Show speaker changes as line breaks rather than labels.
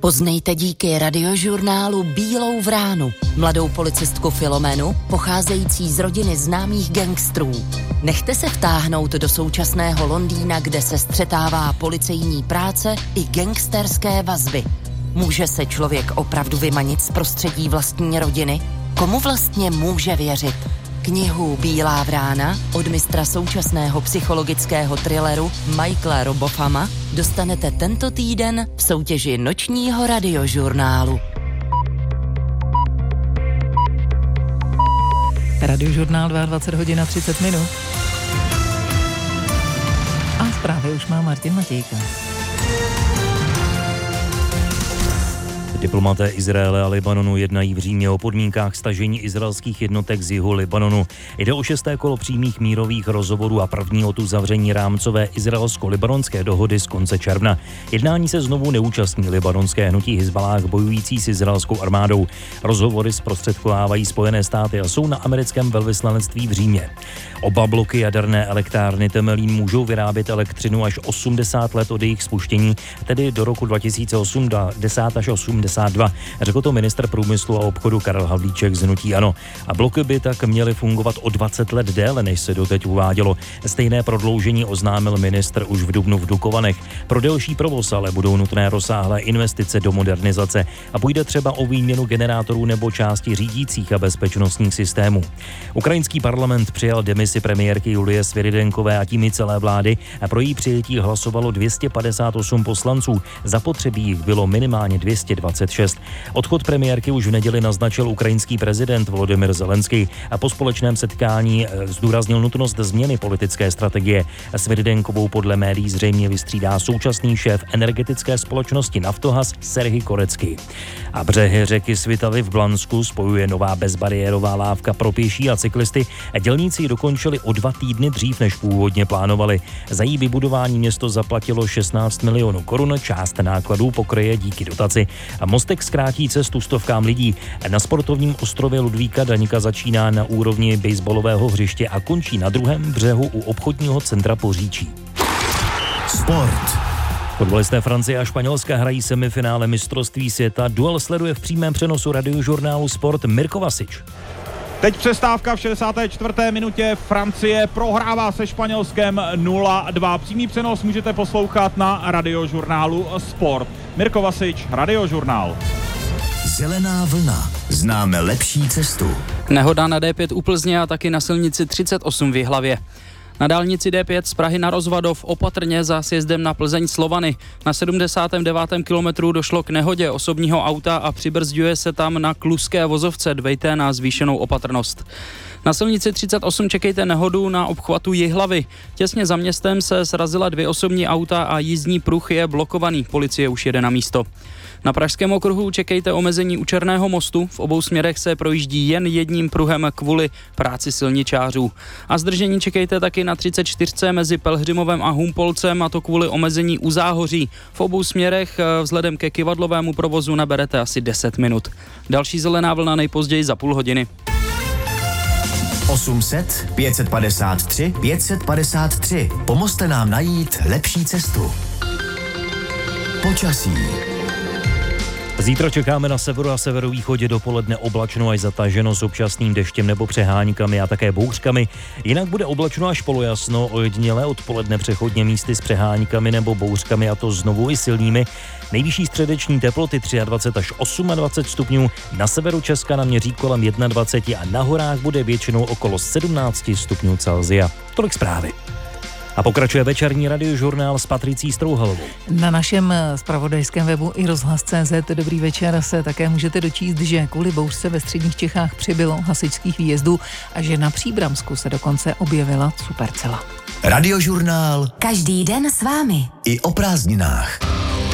Poznejte díky radiožurnálu Bílou vránu, mladou policistku Filomenu, pocházející z rodiny známých gangstrů. Nechte se vtáhnout do současného Londýna, kde se střetává policejní práce i gangsterské vazby. Může se člověk opravdu vymanit z prostředí vlastní rodiny? Komu vlastně může věřit? Knihu Bílá vrána od mistra současného psychologického thrilleru Michaela Robofama dostanete tento týden v soutěži nočního radiožurnálu.
Radiožurnál 22 hodin a 30 minut. A zprávy už má Martin Matějka.
Diplomaté Izraele a Libanonu jednají v Římě o podmínkách stažení izraelských jednotek z jihu Libanonu. Jde o 6. kolo přímých mírových rozhovorů a první od uzavření rámcové izraelsko-libanonské dohody z konce června. Jednání se znovu neúčastní libanonské hnutí Hizballáh bojující s izraelskou armádou. Rozhovory zprostředkovávají Spojené státy a jsou na americkém velvyslanectví v Římě. Oba bloky jaderné elektrárny Temelín můžou vyrábět elektřinu až 80 let od jejich spuštění, tedy do roku 2080 až 82, řekl to ministr průmyslu a obchodu Karel Havlíček z hnutí ANO. A bloky by tak měly fungovat o 20 let déle, než se doteď uvádělo. Stejné prodloužení oznámil ministr už v dubnu v Dukovanech. Pro delší provoz ale budou nutné rozsáhlé investice do modernizace a půjde třeba o výměnu generátorů nebo části řídících a bezpečnostních systémů. Ukrajinský parlament přijal demisi premiérky Julie Sviridenkové a tím i celé vlády a pro její přijetí hlasovalo 258 poslanců. Zapotřebí jich bylo minimálně 226. Odchod premiérky už v neděli naznačil ukrajinský prezident Volodymyr Zelenský a po společném setkání zdůraznil nutnost změny politické strategie. Sviridenkovou podle médií zřejmě vystřídá současný šéf energetické společnosti Naftogaz Serhij Korecký. A břehy řeky Svitavy v Blansku spojuje nová bezbariérová lávka pro pěší a cyklisty. Dělníci ji dokončili o 2 týdny dřív, než původně plánovali. Za její vybudování město zaplatilo 16 milionů korun, část nákladů pokryje díky dotaci. A mostek zkrátí cestu stovkám lidí. Na sportovním ostrově Ludvíka Daňka začíná na úrovni baseballového hřiště a končí na druhém břehu u obchodního centra Poříčí.
Sport.
Fotbalisté Francie a Španělska hrají semifinále mistrovství světa. Duel sleduje v přímém přenosu radiožurnálu Sport Mirko Vasič.
Teď přestávka v 64. minutě. Francie prohrává se Španělskem 0-2. Přímý přenos můžete poslouchat na radiožurnálu Sport. Mirko Vasič, radiožurnál.
Zelená vlna. Známe lepší cestu.
Nehoda na D5 u Plzně a taky na silnici 38 v Jihlavě. Na dálnici D5 z Prahy na Rozvadov opatrně za sjezdem na Plzeň Slovany. Na 79. kilometru došlo k nehodě osobního auta a přibrzďuje se tam na kluské vozovce, dbejte na zvýšenou opatrnost. Na silnici 38 čekejte nehodu na obchvatu Jihlavy. Těsně za městem se srazila 2 osobní auta a jízdní pruh je blokovaný, policie už jede na místo. Na pražském okruhu čekejte omezení u Černého mostu, v obou směrech se projíždí jen jedním pruhem kvůli práci silničářů. A zdržení čekejte taky na 34 mezi Pelhřimovem a Humpolcem, a to kvůli omezení u Záhoří. V obou směrech vzhledem ke kyvadlovému provozu naberete asi 10 minut. Další zelená vlna nejpozději za půl hodiny.
800 553 553. Pomozte nám najít lepší cestu. Počasí.
Zítra čekáme na severu a severovýchodě dopoledne oblačno až zataženo s občasným deštěm nebo přeháňkami a také bouřkami. Jinak bude oblačno až polojasno, ojediněle odpoledne přechodně místy s přeháňkami nebo bouřkami, a to znovu i silnými. Nejvyšší středeční teploty 23 až 28 stupňů, na severu Česka naměří kolem 21 a na horách bude většinou okolo 17 stupňů Celsia. Tolik zprávy. A pokračuje večerní radiožurnál s Patricí Strouhalovou.
Na našem zpravodajském webu i rozhlas.cz Dobrý večer se také můžete dočíst, že kvůli bouřce ve středních Čechách přibylo hasičských výjezdů a že na Příbramsku se dokonce objevila supercela.
Radiožurnál.
Každý den s vámi.
I o prázdninách.